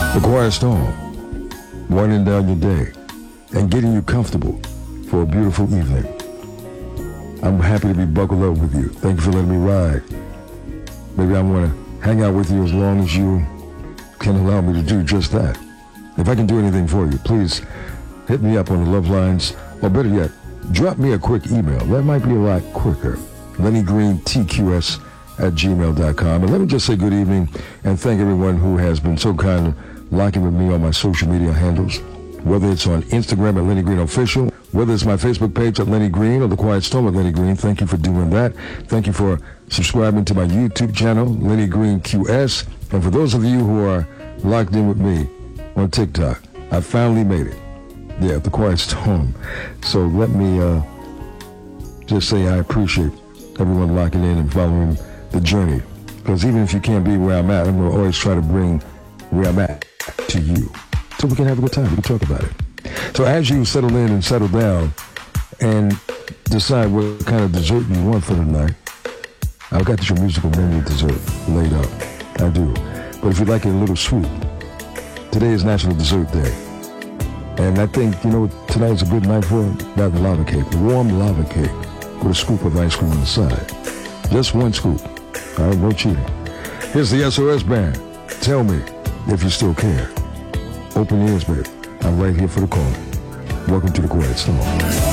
The Quiet Storm, winding down your day and getting you comfortable for a beautiful evening. I'm happy to be buckled up with you. Thank you for letting me ride. Maybe I want to hang out with you as long as you can allow me to do just that. If I can do anything for you, please hit me up on the love lines, or better yet, drop me a quick email. That might be a lot quicker. LennyGreenTQS@gmail.com. And let me just say good evening and thank everyone who has been so kind of locking with me on my social media handles, whether it's on Instagram at Lenny Green Official, whether it's my Facebook page at Lenny Green or The Quiet Storm at Lenny Green. Thank you for doing that. Thank you for subscribing to my YouTube channel, Lenny Green QS. And for those of you who are locked in with me on TikTok, I finally made it. Yeah, The Quiet Storm. So let me just say I appreciate everyone locking in and following the journey. Because even if you can't be where I'm at, I'm going to always try to bring where I'm at to you, so we can have a good time. We can talk about it. So as you settle in and settle down and decide what kind of dessert you want for the night, I've got your musical menu dessert laid out. I do. But if you'd like it a little sweet, today is National Dessert Day. And I think, tonight's a good night for that lava cake, warm lava cake with a scoop of ice cream on the side. Just one scoop. All right, no cheating. Here's the SOS Band. Tell me if you still care. Open ears, baby. I'm right here for the call. Welcome to The Quiet Storm.